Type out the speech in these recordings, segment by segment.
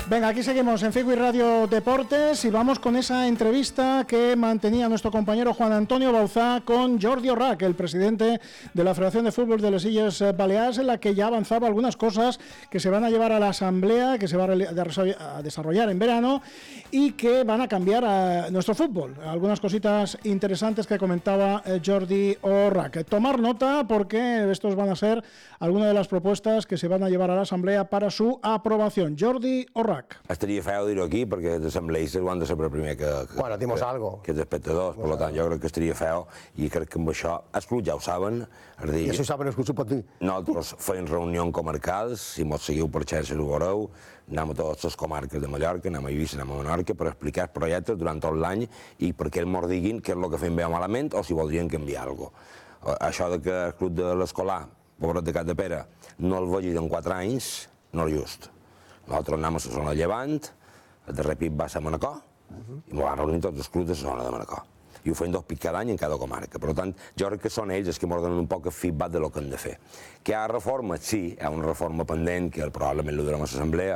Venga, aquí seguimos en Figui Radio Deportes y vamos con esa entrevista que mantenía nuestro compañero Juan Antonio Bauzá con Jordi Orrac, el presidente de la Federación de Fútbol de les Illes Balears, en la que ya avanzaba algunas cosas que se van a llevar a la asamblea, que se va a desarrollar en verano y que van a cambiar a nuestro fútbol. Algunas cositas interesantes que comentaba Jordi Orrac. Tomar nota porque estos van a ser algunas de las propuestas que se van a llevar a la asamblea para su aprobación. Jordi Orrac. Estaria feo dir-ho aquí perquè els assembleistes ho han de saber primer que els espectadors, per tant jo crec que estaria feo i crec que amb això els clubs ja ho saben. I això ho saben, els clubs ho pot dir. Nosaltres feim reunions comarcals, si mos seguiu per xarxes ho veureu, anem a totes les comarques de Mallorca, anem a Eivissa, anem a Menorca per explicar els projectes durant tot l'any i perquè ells mos diguin què és el que fem bé o malament o si voldrien canviar alguna cosa. Això de que el club de l'Escolar, pobret de Capdepera, no el vegi en 4 anys, no és just. Nosaltres anem a la zona de Llevant, el darrer pit va ser a Manacor, i ens van reunir tots els clubs de la zona de Manacor. I ho fem 2 pits cada any en cada comarca. Per tant, jo crec que són ells els que ens donen un poc de feedback de lo que hem de fer. Que hi ha reformes? Sí, hi ha una reforma pendent, que probablement ho durem a l'assemblea,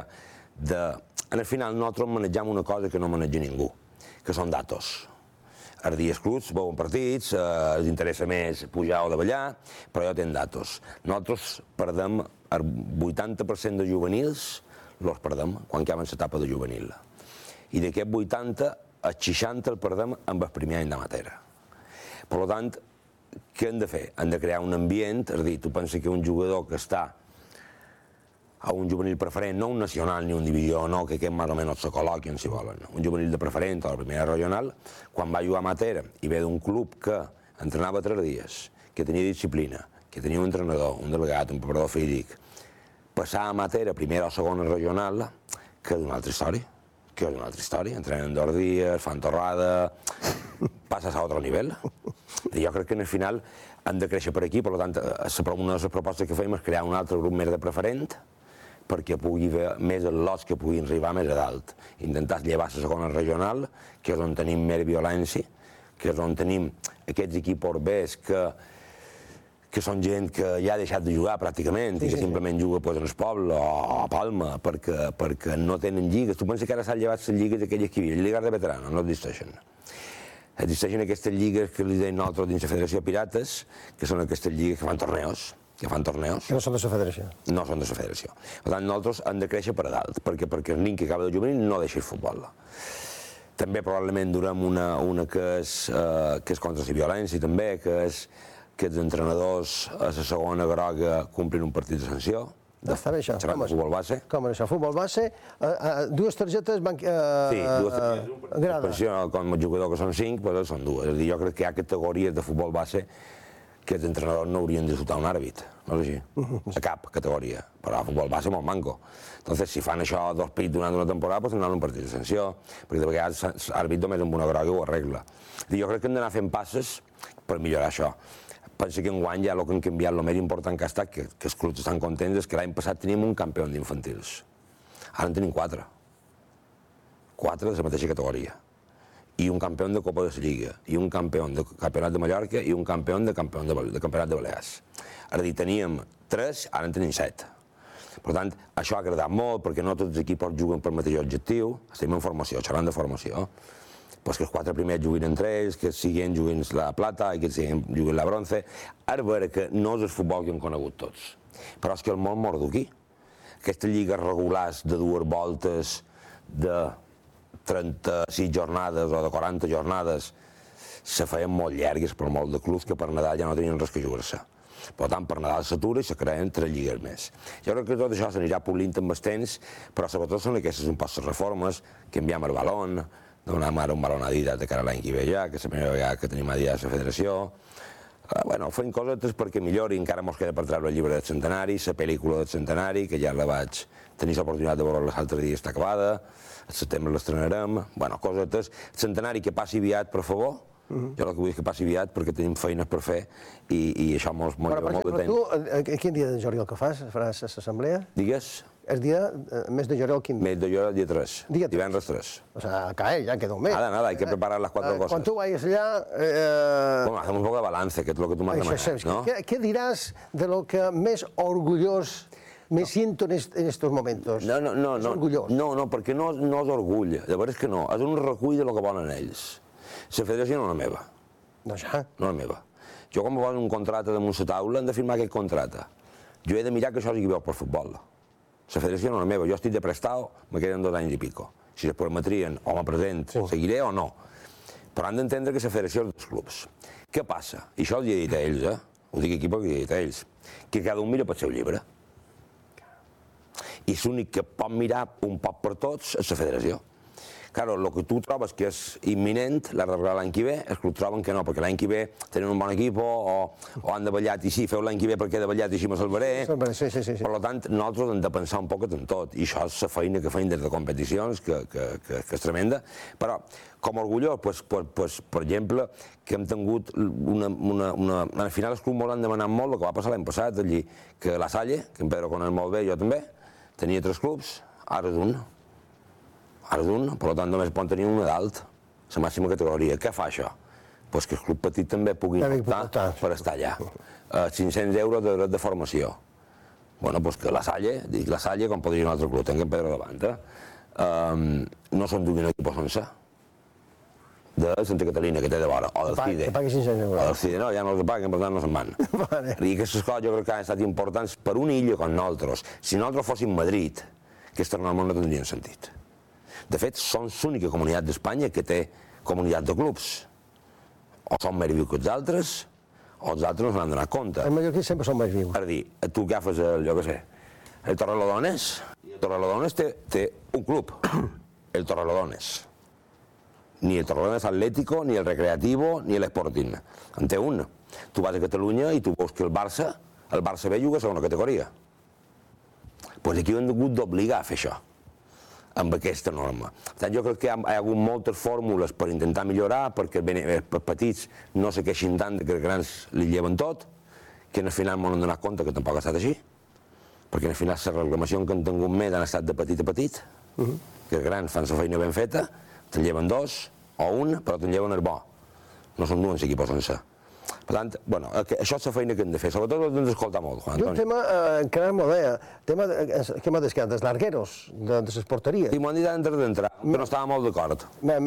al final nosaltres manegem una cosa que no maneja ningú, que són datos. Els dies clubs veuen partits, els interessa més pujar o davallar, però ja tenen datos. Nosaltres perdem el 80% de juvenils, els perdem quan acaben l'etapa de juvenil. I d'aquest 80, el 60 el perdem amb el primer any d'amateur. Per tant, què hem de fer? Hem de crear un ambient, és a dir, tu penses que un jugador que està a un juvenil preferent, no un nacional ni un divisió, no, que aquest més o menys se col·loquin si volen, un juvenil de preferent o la primera regional, quan va jugar amateur i ve d'un club que entrenava 3 dies, que tenia disciplina, que tenia un entrenador, un delegat, un preparador físic, passar a amateur a primera o segona regional, que és una altra història, entrenen 2 dies, fan torrada, passes a altre nivell. Jo crec que al final han de créixer per aquí, per tant, una de les propostes que fem és crear un altre grup més de preferent, perquè pugui haver més lots que puguin arribar més a dalt. Intentar llevar la segona regional, que és on tenim més violència, que és on tenim aquests equips orbers que són gent que ja ha deixat de jugar pràcticament i que simplement juga en el poble o a Palma perquè no tenen lligues. Tu penses que ara s'han llevat les lligues aquelles que hi havia, lligues de veteranos, no existeixen. Existeixen aquestes lligues que li deien nosaltres dins la Federació Pirates, que són aquestes lligues que fan torneos. Que no són de la Federació. No són de la Federació. Per tant, nosaltres hem de créixer per a dalt, perquè el nen que acaba de juvenil no deixa el futbol. També probablement durem una que és contra la violència, també, que és que els entrenadors a la segona groga complin un partit de sanció. Està bé això. Xerrant de futbol base. Com és això? Futbol base, 2 targetes... Sí, 2 targetes. Com a jugador que són 5, però són 2. És a dir, jo crec que hi ha categories de futbol base que els entrenadors no haurien d'insultar un àrbit, no és així? A cap categoria, però a futbol base molt manco. Entonces, si fan això 2 pits durant una temporada, doncs tindran un partit de sanció, perquè de vegades l'àrbit només amb una groga ho arregla. Jo crec que hem d'anar fent passes per millorar això. Penso que enguany ja el que han canviat, el més important que ha estat, que els clubs estan contents, és que l'any passat teníem un campió d'infantils. Ara en tenim 4. 4 de la mateixa categoria. I un campió de Copa de la Lliga, i un campió de Campionat de Mallorca, i un campió de Campionat de Balears. Ara teníem 3, ara en tenim 7. Per tant, això ha agradat molt, perquè no tots els equips juguen per el mateix objectiu, estem en formació, xerrant de formació, pues que els 4 primers juguin entre ells, que els següents juguin la plata i que els següents juguin la bronze. Ara veure que no és el futbol que hem conegut tots, però és que el món mor d'aquí. Aquestes lligues regulars de 2 voltes, de 36 jornades o de 40 jornades, se feien molt llargues per molt de clubs que per Nadal ja no tenien res que jugar-se. Per tant, per Nadal s'atura i se creen 3 lligues més. Jo crec que tot això s'anirà polint amb el temps, però sobretot són aquestes un poc les reformes, canviam el balón, donem ara un baló a Adidas de cara a l'any que ve ja, que és la primera vegada que tenim Adidas a la Federació. Bueno, fem cosetes perquè millori, encara mos queda per treure el llibre del centenari, la pel·lícula del centenari, que ja la vaig tenir l'oportunitat de veure l'altre dia, està acabada, al setembre l'estrenarem, bueno, cosetes. El centenari que passi aviat, per favor, jo el que vull és que passi aviat perquè tenim feines per fer i això mos lleva molt de temps. Però, per exemple, quin dia de juliol que fas? Faràs l'assemblea? Digues? El dia, mes de juliol, quin dia? Mes de juliol, dia 3, divendres 3. O sea, cae, ya queda un mes. Nada, hay que preparar las 4 cosas. Cuando tú vayas allá... Bueno, hacemos un poco de balance, que es lo que tú me has demandado, ¿no? ¿Qué dirás de lo que més orgullós me siento en estos momentos? No, És orgullós. no, perquè no és orgull, de veres que no, és un recull de lo que volen ells. La federació no és la meva. No, ja. No és la meva. Jo quan me posen un contracte damunt la taula hem de firmar aquest contracte. Jo he de mirar que això sigui bo per futbol. La federació no és la meva, jo estic de prestado, me queden 2 anys i pico. Si es permetrien o me present, seguiré o no. Però han d'entendre que la federació és dels clubs. Què passa? I això ho he dit a ells, ho dic aquí perquè ho he dit a ells, que cada un mira pel seu llibre. I l'únic que pot mirar un poc per tots és la federació. Claro, el que tu trobes que és imminent, l'arreglar l'any que ve, és que ho troben que no, perquè l'any que ve tenen un bon equip o han de ballat i sí, feu l'any que ve perquè he de ballat i així me salvaré. Sí. Per tant, nosaltres hem de pensar un poc en tot, i això és la feina que feim des de competicions, que és tremenda, però com a orgullós, per exemple, que hem tingut al final els clubs molt han demanat molt, el que va passar l'any passat, allí, que la Salle, que en Pedro coneix molt bé, jo també, tenia 3 clubs, ara és un. Ara d'un, per tant només pot tenir una dalt, la màxima categoria. Què fa això? Pues que el club petit també pugui optar per estar allà. 500 euros de dret de formació. Bueno, pues que la Salle, dic la Salle com podria un altre club, tinguem Pedro davant, no són d'un equip sense. De Santa Catalina, que té de vora, o del CIDE. Que pagui 500 euros. O del CIDE, no, ja no els paguen, per tant no se'n van. I aquestes coses jo crec que han estat importants per una illa com nosaltres. Si nosaltres fóssim Madrid, aquestes normes no tindrien sentit. De fet, som l'única comunitat d'Espanya que té comunitat de clubs. O són més vius que els altres, o els altres no se n'han donat compte. Els mallorquins sempre són més vius. És a dir, tu agafes jo què sé, el Torrelodones, i el Torrelodones té un club, el Torrelodones. Ni el Torrelodones Atlético, ni el Recreativo, ni l'Sporting. En té un. Tu vas a Catalunya i tu veus que el Barça B juga a segona categoria. Doncs aquí hem hagut d'obligar a fer això, amb aquesta norma. Per tant, jo crec que hi ha hagut moltes fórmules per intentar millorar, perquè els petits no se queixin tant que els grans li lleven tot, que al final m'han donat compte que tampoc ha estat així, perquè al final la reclamació que han tingut més han estat de petit a petit, que els grans fan la feina ben feta, te'n lleven 2 o 1, però te'n lleven el bo. No són 2 equipos sense. Per tant, bueno, això és la feina que hem de fer, sobretot ho hem d'escoltar molt, Juan Antonio. I un tema encara molt bé, tema que m'ha descat, dels largueros, de les porteries. I m'ho han dit antes d'entrar, però no estava molt d'acord.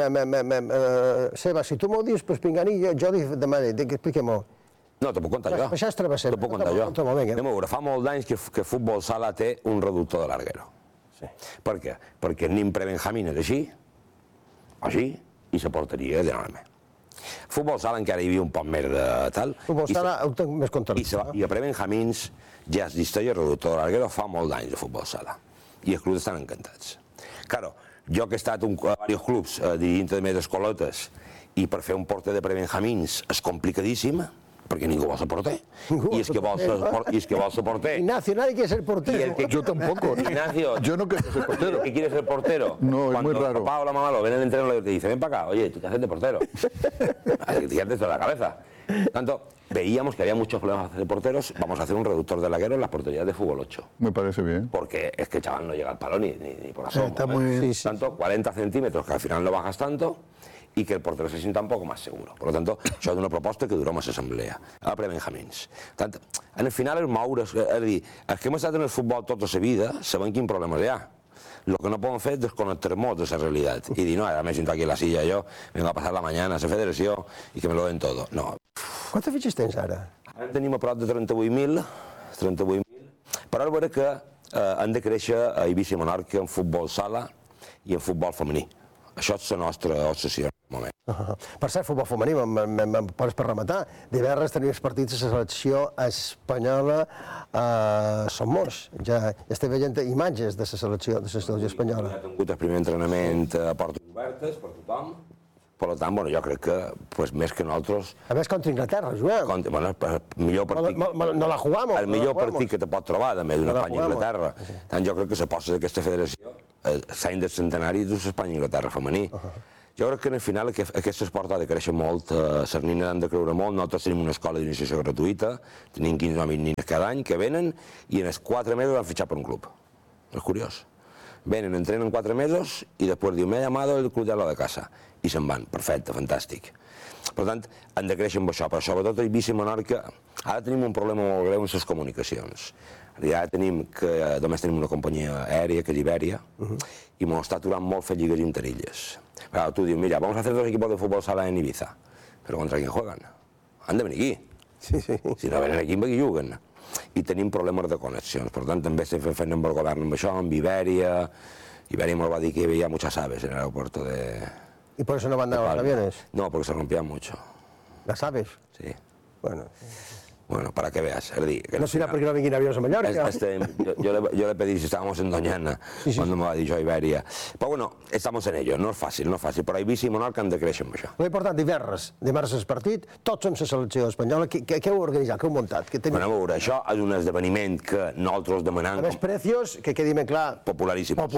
Seba, si tu m'ho dius, pues pinganillo, jo li demano, expliquem-ho. No, te puc contar jo. Això és travesser. Te puc contar jo. Anem a veure, fa molt d'anys que Futbol Sala té un reductor de larguero. Per què? Perquè el nin prebenjamín és així, i la porteria és enorme. Futbol Sala encara hi havia un poc més de tal. Futbol Sala ho tinc més controlat. I a prebenjamins ja existeix el reductor de larguero fa molt d'anys a Futbol Sala. I els clubs estan encantats. Claro, jo que he estat a diversos clubs dirigint de més escoletes i per fer un porter de prebenjamins és complicadíssim, perquè ningú vol ser porter. I és que vol ser porter. Ignacio, nadie quiere ser portero. Yo tampoco. Ignacio, yo no quiero ser portero. ¿Qué quieres ser portero? No, es muy raro. Cuando el papá o la mamá lo ven en el entrenador y te dice, ven para acá, oye, ¿tú qué haces de portero? Fíjate esto de la cabeza. Tanto, veíamos que había muchos problemas de porteros, vamos a hacer un reductor de larguero en las porterías de fútbol 8. Me parece bien. Porque es que el chaval no llega al palo ni por asomo. Está muy bien. Tanto, 40 centímetros, que al final no bajas tanto, i que el portero se sienta un poc més seguro. Per tant, això és una proposta que duró més assemblea, a prebenjamins. Tant, en el final és moure's, és a dir, els que hem estat en el futbol tota la vida sabem quin problema hi ha. Lo que no podem fer és desconnectar-nos de la realitat i dir, no, ara me siento aquí en la silla yo, vengo a pasar la mañana a la federació i que me lo den todo. No. Quantes fitxes tens ara? Ara tenim a prop de 38.000, però ara veure que han de créixer a Eivissa i Menorca en futbol sala i en futbol femení. Això és la nostra obsessió. Per cert, futbol femení, me'n pots per rematar. Divendres tenim els partits de la selecció espanyola són molts. Ja estem veient imatges de la selecció espanyola. Ha tingut el primer entrenament a portes obertes per tothom. Per tant, bueno, jo crec que més que nosaltres... A més, contra Inglaterra, juguem. Bueno, el millor partit... No la jugamos. El millor partit que te pot trobar, també, d'una Espanya-Inglaterra. Tant jo crec que l'aposta d'aquesta federació l'any del centenari de l'Espanya-Inglaterra femení. Jo crec que al final aquest esport ha de créixer molt, les nines han de creure molt, nosaltres tenim una escola d'iniciació gratuïta, tenim 15 homes nines cada any que venen i en els 4 mesos han fitxat per un club. És curiós. Venen, entrenen 4 mesos i després diuen, m'he llamado el club de la de casa. I se'n van. Perfecte, fantàstic. Per tant, han de créixer amb això, però sobretot a Eivissa i Menorca ara tenim un problema molt greu amb les comunicacions. Ja només tenim una companyia aèria, que és Iberia, i m'ho està aturant molt fer lligues interilles. Claro, tú dices, mira, vamos a hacer 2 equipos de fútbol sala en Ibiza, pero ¿contra quién juegan? Han de venir aquí. Sí, sí. Si no venen aquí, amb qui juguen. I tenim problemes de connexions. Per tant, també estem fent amb el govern amb això, amb Iberia. Iberia me va dir que hi havia muchas aves en el aeropuerto de... ¿Y por eso no van a los aviones? No, porque se rompían mucho. ¿Las aves? Sí. Bueno, para que veas. No será porque no vengan aviones a Mallorca. Yo le pedí si estábamos en Doñana, cuando me va dir això Iberia. Però bueno, estamos en ello, no és fàcil, però Eivissa i Menorca han de créixer amb això. L'important, dimarts és partit, tots amb la selecció espanyola. Què heu organitzat, què heu muntat? Bueno, a veure, això és un esdeveniment que nosaltres demanem... A més precios, que quedi ben clar... Popularíssimos.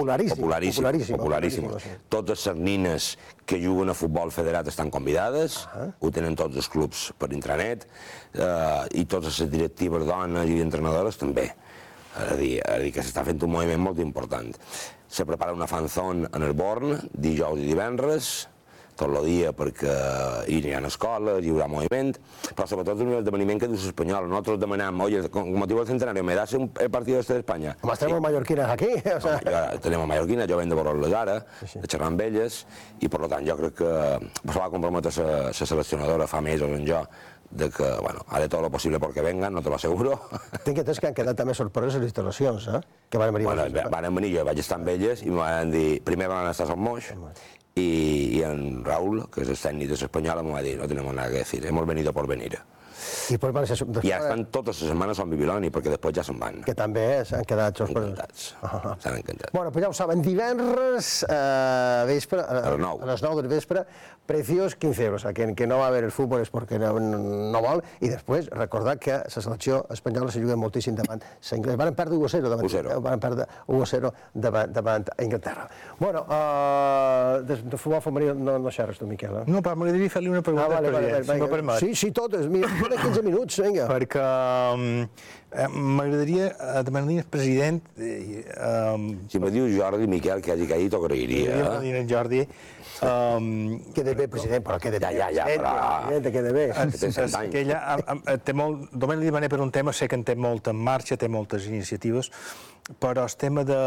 Totes les nines que juguen a futbol federat estan convidades, ho tenen tots els clubs per intranet, i totes les directives dones i entrenadores també. És a dir, que s'està fent un moviment molt important. Se prepara una fanzone en el Born, dijous i divendres, tot el dia perquè hi ha escoles, hi haurà moviment, però sobretot és un esdeveniment que diu l'Espanyol. Nosaltres demanem, oye, con motivo del centenario, ¿me das el partido este de España? Home, tenemos mallorquines aquí. Tenemos mallorquines, jo venc de veure-les ara, de xerrar amb elles, i per tant jo crec que se va comprometre la seleccionadora fa mesos en jo, de que, bueno, haré todo lo posible porque vengan, no te lo aseguro. Tinc entès que han quedat també sorpreses les instal·lacions, que van venir. Bueno, van venir, jo vaig estar amb elles i em van dir, primer van estar al Moix, y en Raúl, que es el técnico español, me va a decir, no tenemos nada que decir, hemos venido por venir. I ja estan totes les setmanes al Bibiloni, perquè després ja se'n van. Que també s'han quedat sorpresos. S'han encantat. Bueno, pues ja ho saben, divendres vespre, a les 9 del vespre, precios 15 euros. Que no va haver el futbol és perquè no vol. I després, recordar que la selecció espanyola se juga moltíssim davant l'Anglès. Van perdre 1-0 davant Anglaterra. Bueno, de futbol femení no xerres tu, Miquel. No, però m'agradaria fer-li una pregunta al president, si m'ho permet. Sí, totes. Mira, 15 minuts, vinga. Perquè m'agradaria demanar-li al president... Si me diu Jordi, Miquel, que hagi caít, t'ho agrairia. Demanar-li al Jordi... Queda bé, president, però queda bé. Ja, però... Queda bé. Que ella té molt... Només li demané per un tema, sé que en té molt en marxa, té moltes iniciatives, però el tema de...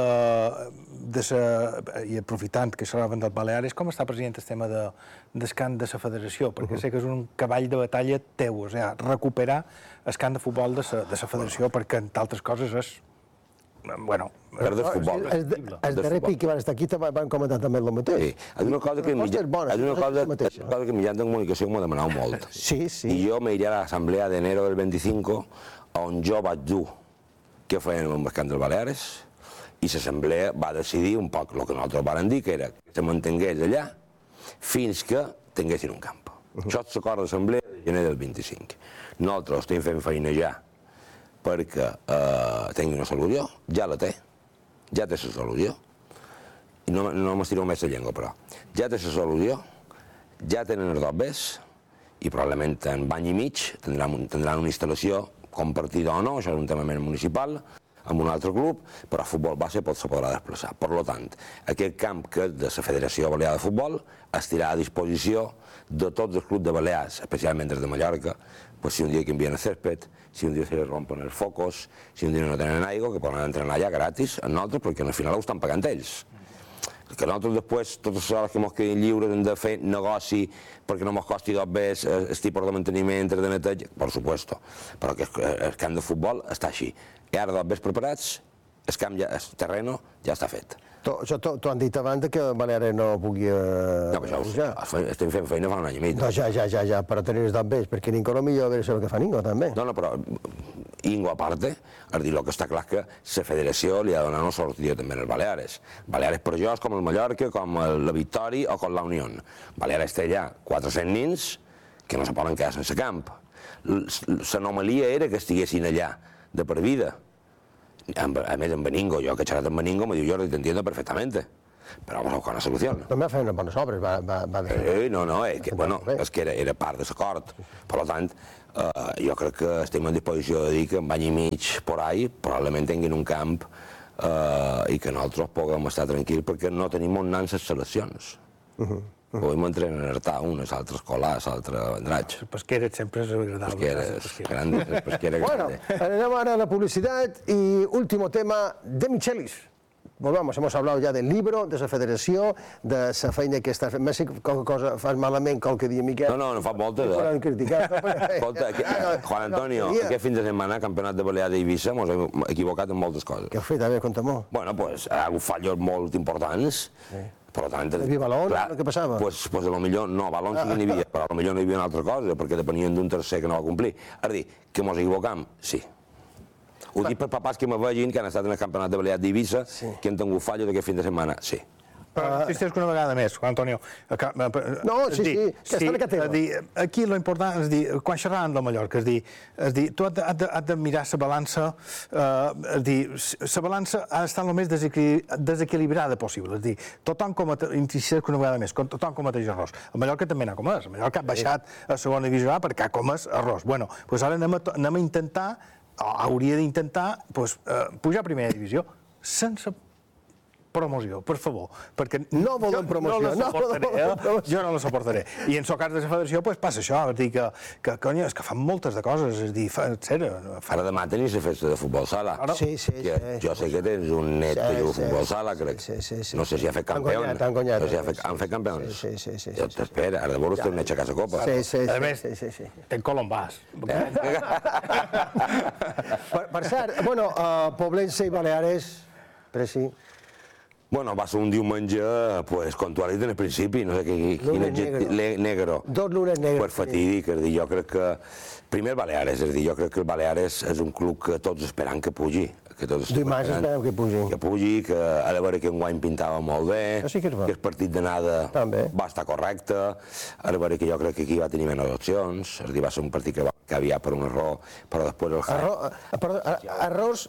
I aprofitant que xerraven del Baleares, com està, president, el tema del camp de la federació? Perquè sé que és un cavall de batalla teu, o sigui, recuperar el camp de futbol de la federació, perquè, entre altres coses, és... Bueno... Perdes futbol. El darrer pic que van estar aquí van comentar també el mateix. Sí, és una cosa que el mitjà de comunicació m'ho demanava molt. Sí. I jo m'iré a l'assemblea d'enero del 25, on jo vaig dur què feien amb el camp dels Baleares, i l'assemblea va decidir un poc el que nosaltres vam dir, que era que se mantingués allà fins que tinguessin un camp. Això és l'acord de l'assemblea de gener del 25. Nosaltres estem fent feina ja perquè tingui una solució, ja la té la solució, i no m'estiro més la llengua, però ja té la solució, ja tenen els dobbers, i probablement en any i mig tindran una instal·lació compartida o no, això és un tema més municipal, amb un altre club, però el futbol base se podrà desplaçar. Per tant, aquest camp que és de la Federació Balear de Futbol estarà a disposició de tots els clubs de Balears, especialment els de Mallorca, pues si un dia canvien el césped, si un dia se les rompen els focos, si un dia no tenen aigua, que poden entrenar allà gratis a nosaltres, perquè al final ho estan pagant ells. Que nosaltres després, totes les hores que ens quedin lliures, hem de fer negoci perquè no ens costi dos vegades el tipus de manteniment, de neteja, per supuesto, però que el camp de futbol està així. I ara dos vegades preparats, el terreno ja està fet. Això t'ho han dit abans que Baleares no pugui... No, però això estem fent feina fa un any i mig. No, ja, per tenir els dobbers, perquè ningú no millor veure el que fa ningú, també. No, però Ingo a parte, el que està clar que la federació li ha donat una sortida també als Baleares. Baleares per jo és com el Mallorca, com la Victòria o com la Unió. Baleares té allà 400 nins que no se poden quedar sense camp. L'anomalia era que estiguessin allà de per vida. A més, en Beningo, jo que he xerrat amb Beningo, me diu, Jordi, te entiendo perfectamente, pero vamos a buscar una solución. També va fer unes bones obres, va dir. No, és que era part de l'acord. Per tant, jo crec que estem en disposició de dir que en any i mig por ahí probablement tinguin un camp i que nosaltres puguem estar tranquils perquè no tenim on anar les seleccions. Avui m'entrenen a Artà, unes, altres Colàs, altres Vendratx. Les pesqueres sempre és agradable. Grandes, pesqueres Bueno, grandes. anem ara a la publicidad y último tema de Michelis. Volvamos, hemos hablado ya del libro, de la federació, de la feina que està fent Messi, qualque cosa fas malament, qualque dia, Miquel. No fa moltes. Poden criticar. Escolta, Juan Antonio, aquest fin de setmana, campionat de Balears d'Eivissa, mos hem equivocat en moltes coses. Què heu fet? A veure, conta-m'ho. Bueno, pues, ha hagut fallos molt importants. Per tant, Hi havia balons? Què passava? Pues a lo millor, no, balons sí que n'hi havia, però a lo millor no hi havia una altra cosa, perquè depenien d'un tercer que no va complir. És a dir, que mos equivocam? Sí. Ho dic per papàs que me vegin, que han estat en el campionat de Balears d'Eivissa, que han tingut fallos aquest fin de setmana, sí. Però insisteix una vegada més, Juan Antonio. No, sí, que està en aquest tema. Aquí l'important és dir, quan xerràvem de Mallorca, és dir, tu has de mirar la balança, és dir, la balança ha d'estar el més desequilibrada possible, és dir, tothom insisteix una vegada més, tothom cometeix errors. A Mallorca també n'ha comès, a Mallorca ha baixat a segona divisió A perquè ha comès errors. Bueno, doncs ara anem a intentar, hauria d'intentar, pujar a primera divisió, sense promoció, per favor, perquè no volem promoció, jo no la suportaré. I en el cas de la federació passa això, és dir, que cony, és que fan moltes de coses, és dir, ara demà tenis la festa de futbol sala. Sí. Jo sé que tens un net que juga a futbol sala, crec. No sé si ha fet campions. T'han Han fet campions? Sí. Jo t'espero, ara de veure tenen aixecar la copa. Sí. A més, ten colombàs. Per cert, bueno, Poblense i Baleares, Presi... Bueno, va ser un diumenge, pues, com tu has dit en el principi, no sé quin adjectiu... Negro. Dos lunes negros. Pues fatídic, és dir, jo crec que... Primer Baleares, és dir, jo crec que el Baleares és un club que tots esperant que pugi. Dimarts esperem que pugi. Que pugi, que ha de veure que enguany pintava molt bé, que el partit d'anada va estar correcte, ha de veure que jo crec que aquí va tenir menys opcions, és dir, va ser un partit que va canviar per un error, però després el... Errors,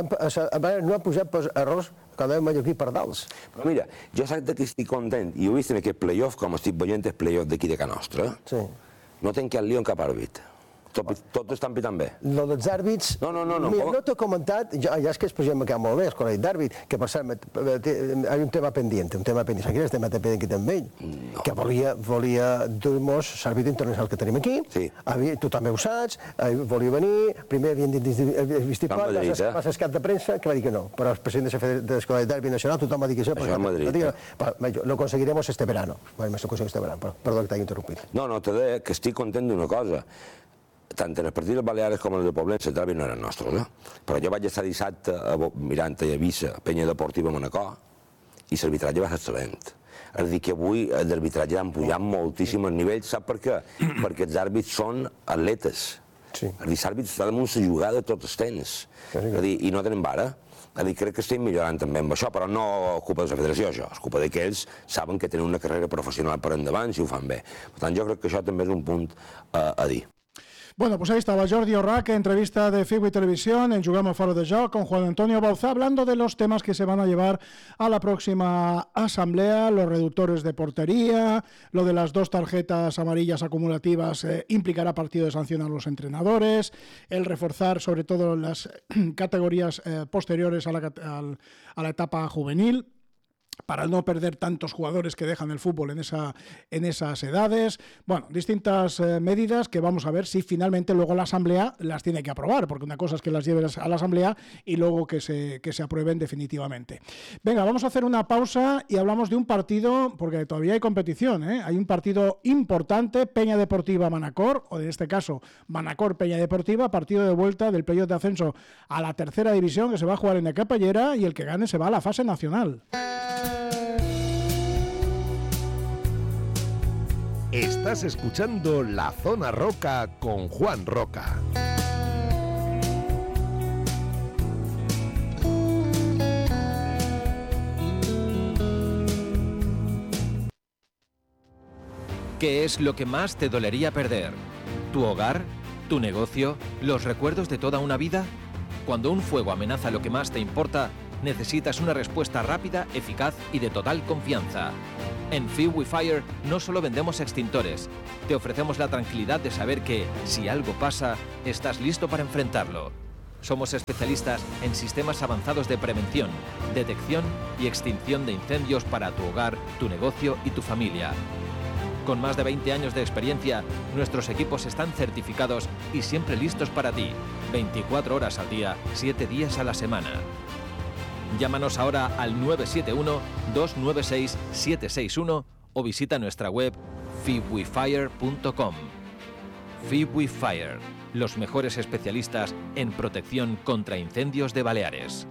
no ha pujat per errors quan vam mallorquí per dalt. Però mira, jo saps que estic content, i ho he vist en aquest playoff, com estic veient el playoff d'aquí de Can Nostra, no tenc cap lío en cap àrbit. Tot estan pitant bé. Lo dels àrbits... No. Mira, no t'he comentat, ja és que es posem acá molt bé, el col·legi d'àrbit, que per cert, hi ha un tema pendiente, Quin és el tema pendiente amb ell? Que volia dur-nos l'àrbit internacional que tenim aquí, tu també ho saps, volia venir, primer havien dit vistiport, va ser escat de premsa, que va dir que no, però el president del col·legi d'àrbit nacional, tothom va dir que sí. Això a Madrid. Lo conseguiremos este verano. Bueno, lo conseguiremos este verano, perdó que t'hagi interrompit. No, t'he de dir que estic content d'una cosa. Tant en el partit dels Baleares com en el de Poblense, el derbi no eren nostres, però jo vaig estar dissabte mirant a Eivissa, Penya Deportiva Manacor, i l'arbitratge va ser excel·lent. És a dir, que avui l'arbitratge han pujat moltíssim el nivell, sap per què? Perquè els àrbits són atletes. És a dir, l'àrbit està damunt la jugada tot el temps. És a dir, i no tenen vara. És a dir, crec que estem millorant també amb això, però no és culpa de la federació, això. És culpa que ells saben que tenen una carrera professional per endavant si ho fan bé. Per tant, jo crec que això també és un punt a dir. Bueno, pues ahí estaba Jordi Orrac, entrevista de FIGO y Televisión en Jugamos Faro de Joc con Juan Antonio Bauzá, hablando de los temas que se van a llevar a la próxima asamblea, los reductores de portería, lo de las 2 tarjetas amarillas acumulativas implicará partido de sanción a los entrenadores, el reforzar sobre todo las categorías posteriores a la etapa juvenil, para no perder tantos jugadores que dejan el fútbol en esas edades. Bueno, distintas medidas que vamos a ver si finalmente luego la Asamblea las tiene que aprobar, porque una cosa es que las lleves a la Asamblea y luego que se aprueben definitivamente. Venga, vamos a hacer una pausa y hablamos de un partido, porque todavía hay competición, ¿eh? Hay un partido importante, Peña Deportiva Manacor, o en este caso Manacor Peña Deportiva, partido de vuelta del playoff de ascenso a la tercera división que se va a jugar en Capellera, y el que gane se va a la fase nacional. Estás escuchando La Zona Roca con Juan Roca. ¿Qué es lo que más te dolería perder? ¿Tu hogar? ¿Tu negocio? ¿Los recuerdos de toda una vida? Cuando un fuego amenaza lo que más te importa, necesitas una respuesta rápida, eficaz y de total confianza. En FIGO y Fire no solo vendemos extintores, te ofrecemos la tranquilidad de saber que, si algo pasa, estás listo para enfrentarlo. Somos especialistas en sistemas avanzados de prevención, detección y extinción de incendios para tu hogar, tu negocio y tu familia. Con más de 20 años de experiencia, nuestros equipos están certificados y siempre listos para ti, 24 horas al día, 7 días a la semana. Llámanos ahora al 971-296-761 o visita nuestra web fibwefire.com. Fibwefire, los mejores especialistas en protección contra incendios de Baleares.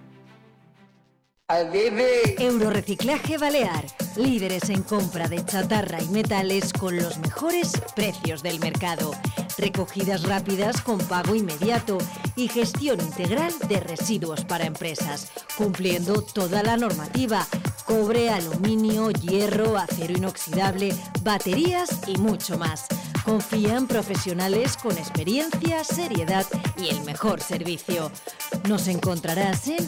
Eurorreciclaje Balear, líderes en compra de chatarra y metales con los mejores precios del mercado. Recogidas rápidas con pago inmediato y gestión integral de residuos para empresas, cumpliendo toda la normativa: cobre, aluminio, hierro, acero inoxidable, baterías y mucho más. Confía en profesionales con experiencia, seriedad y el mejor servicio. Nos encontrarás en